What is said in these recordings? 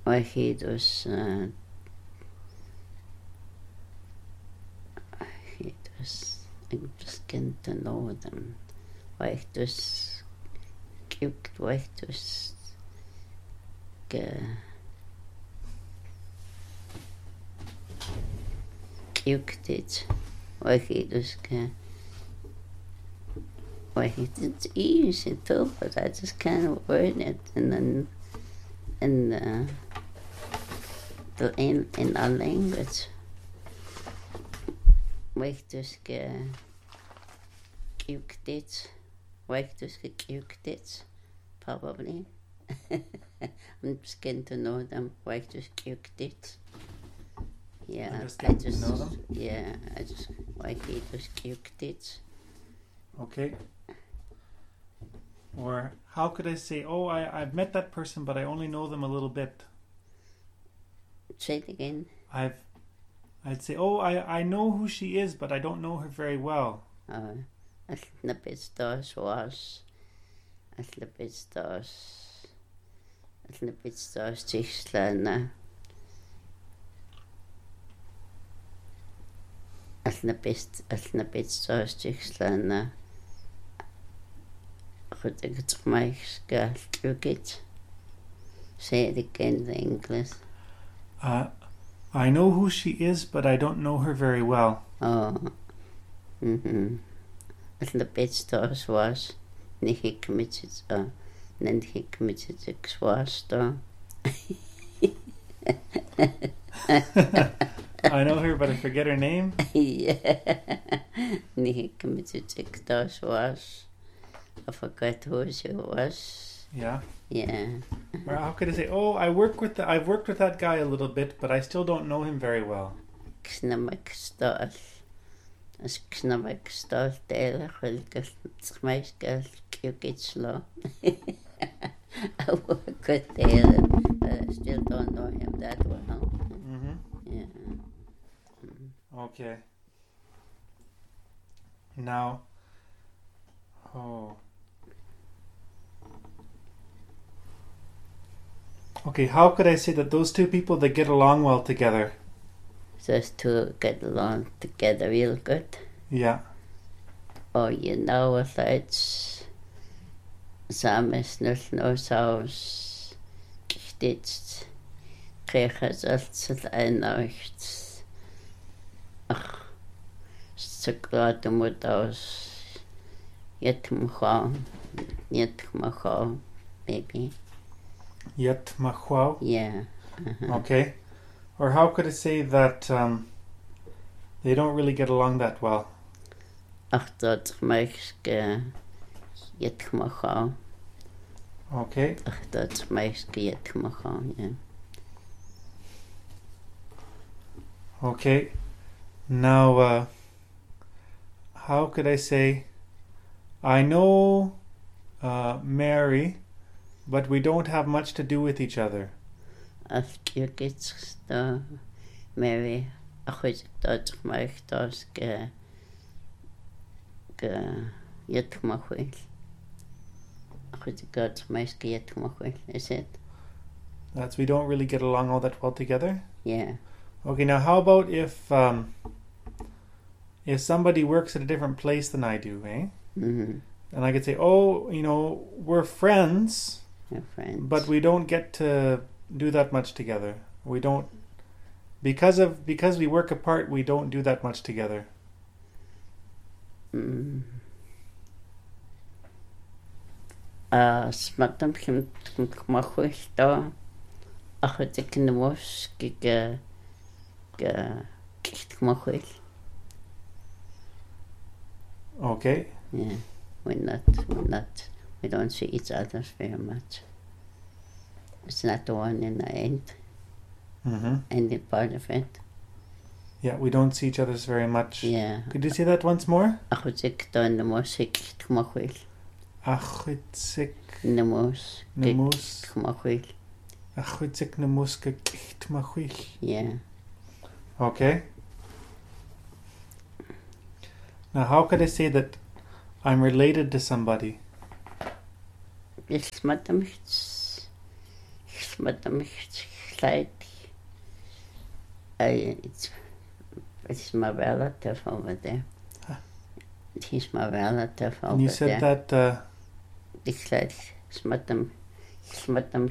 he does I'm just getting to know them. Why does cute, why does cute it, why he does why it's easy too, but I just can't word it in our language. Why does cute it, why does cute it, probably. I'm just getting to know them. Why just cute it? Yeah, I just know them. Yeah, I just why he just cute it. Okay. Or how could I say, oh, I've met that person, but I only know them a little bit. Say it again. I'd say, oh, I know who she is, but I don't know her very well. A snippet does was. A snippet does. A snippet does tislana. A snippet does tislana. Goed, ik het mij geslukt. Say it again in English. I know who she is, but I don't know her very well. Oh. Als de bedstars was, niet gecommitted, niet gecommitted was dan. I know her, but I forget her name. Yeah. Niet gecommitted was. I forgot who she was. Yeah. Yeah. Or how could I say, oh, I've worked with that guy a little bit, but I still don't know him very well. Knamek stal. As knamek stal deel gelukig meisje kukitslo. I work with Taylor, but I still don't know him that well. Yeah. Okay. Now, okay, how could I say that those two people, they get along well together? Those two get along together real good. Yeah. Oh, you know what it's samen snel saus gestitzt. Kreeg als het eindigt. Ach, ze klaar moet aus. Yet machau, maybe. Yet machwau? Yeah. Okay. Or how could I say that they don't really get along that well? Ach, dat meisje yet machau. Okay. Ach, dat meisje yet machau, yeah. Okay. Now, how could I say, I know Mary, but we don't have much to do with each other. Als je iets daar, Mary, ach, weet ik dat mij dat yet machwil. Ach, weet ik dat mij yet machwil, is it? That's we don't really get along all that well together? Yeah. Okay, now how about if somebody works at a different place than I do, eh? Mm-hmm. And I could say, oh, you know, we're friends, We're friends. but we don't get to do that much together. We don't, because we work apart, we don't do that much together. Smatam kim machwil daar. Ach, weet ik de mos kicht machwil. Okay. Yeah. We don't see each other very much. It's not the one in the end. Mm-hmm. Ending part of it. Yeah, we don't see each other very much. Yeah. Could you say that once more? Ach, weet ik dan de mos kicht machwil. Achwitsik Nemos. nemus. Machwil. Achwitsik nemuska kicht machwil. Yeah. Okay. Now, how could I say that I'm related to somebody? Smatam slightly. It's my relative over there. He's my relative over there. And you said that Ik slightly. Smattem slightly.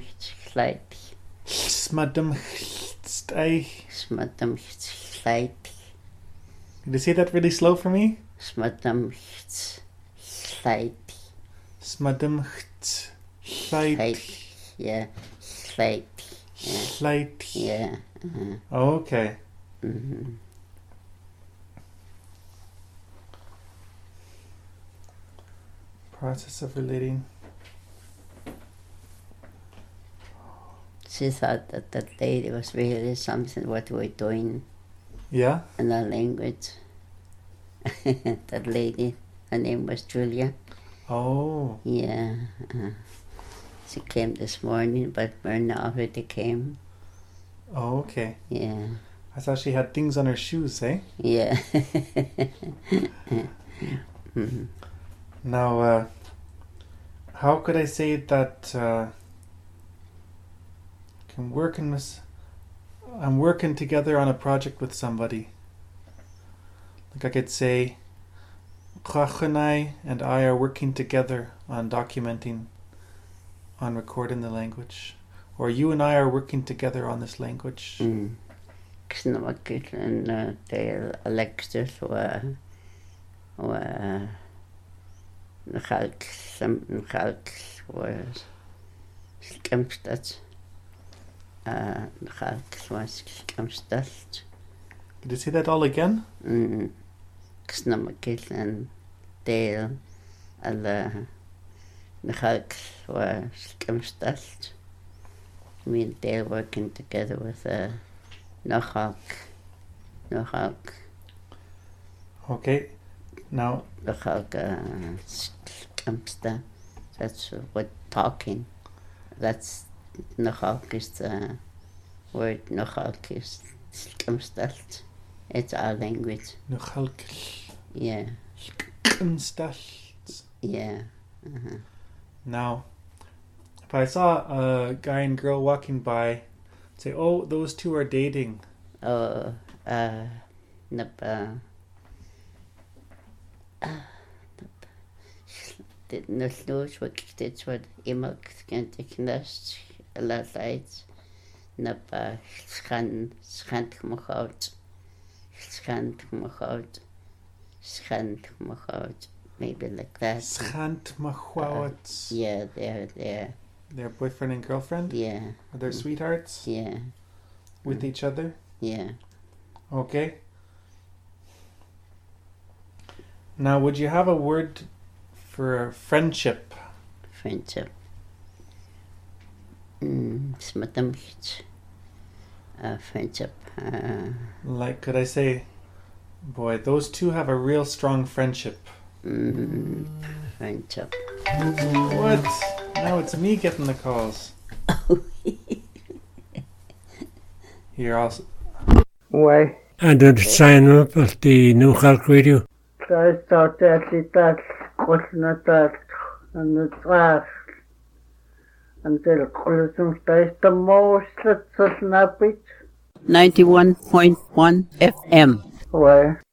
smadum Smattem slightly. Did you say that really slow for me? Smattem slightly. Smadum Slightly. Yeah. Slightly. Yeah. Slightly. Yeah. Okay. Mm-hmm. Process of relating. She thought that lady was really something what we're doing Yeah? in our language. That lady, her name was Julia. Oh. Yeah. She came this morning, but Myrna already came. Oh, okay. Yeah. I thought she had things on her shoes, eh? Yeah. Now, how could I say that I'm working together on a project with somebody? Like I could say, Chachanai and I are working together on documenting, on recording the language. Or you and I are working together on this language. Knamakil and the Alexis were Ngalk was Skemstad. Ngalk was Skemstad. Did you say that all again? Knamakil and Dale alle Ngalk was Skemstad. Me and Dale working together with Ngalk. Okay. Now, Skemstad. That's what talking. That's Ngalk is the word. Ngalk is Skemstad. It's our language. Ngalk. Yeah. Skemstad. Yeah. Now, if I saw a guy and girl walking by, I'd say, oh, those two are dating. Oh, dit nulloos wat dit wat iemand kent ik nest laat napa schand maybe like that. Schand Machwawat. Yeah, they're Their boyfriend and girlfriend? yeah. Are they sweethearts? Yeah. With each other? Yeah. Okay. Now, would you have a word for friendship? Friendship. Smatamicht. Friendship. Like, could I say, boy, those two have a real strong friendship. Friendship. What? Now it's me getting the calls. Here, also. Why? And did sign up at the New Khalk Radio? I started that that and the trash until Colossus is the most snappy. 91.1 FM. Why?